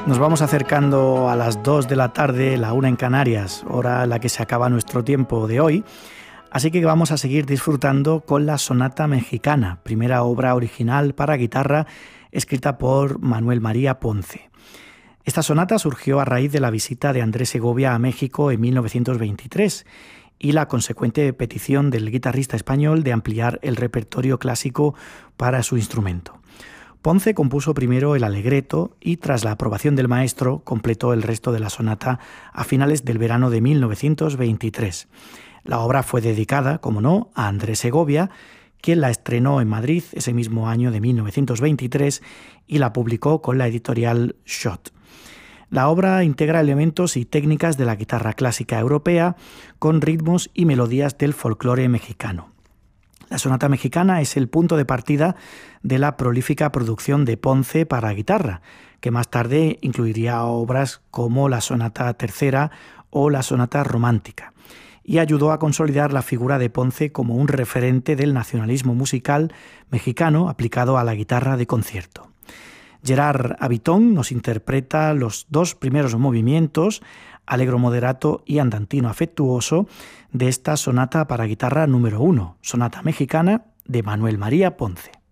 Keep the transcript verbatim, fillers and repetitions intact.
Nos vamos acercando a las dos de la tarde, la una en Canarias, hora en la que se acaba nuestro tiempo de hoy. Así que vamos a seguir disfrutando con la Sonata Mexicana, primera obra original para guitarra escrita por Manuel María Ponce. Esta sonata surgió a raíz de la visita de Andrés Segovia a México en mil novecientos veintitrés y la consecuente petición del guitarrista español de ampliar el repertorio clásico para su instrumento. Ponce compuso primero el alegreto y, tras la aprobación del maestro, completó el resto de la sonata a finales del verano de mil novecientos veintitrés. La obra fue dedicada, como no, a Andrés Segovia, quien la estrenó en Madrid ese mismo año de mil novecientos veintitrés y la publicó con la editorial Schott. La obra integra elementos y técnicas de la guitarra clásica europea con ritmos y melodías del folclore mexicano. La sonata mexicana es el punto de partida de la prolífica producción de Ponce para guitarra, que más tarde incluiría obras como la sonata tercera o la sonata romántica, y ayudó a consolidar la figura de Ponce como un referente del nacionalismo musical mexicano aplicado a la guitarra de concierto. Gerard Habitón nos interpreta los dos primeros movimientos, Allegro moderato y Andantino afectuoso, de esta sonata para guitarra número uno, sonata mexicana de Manuel María Ponce.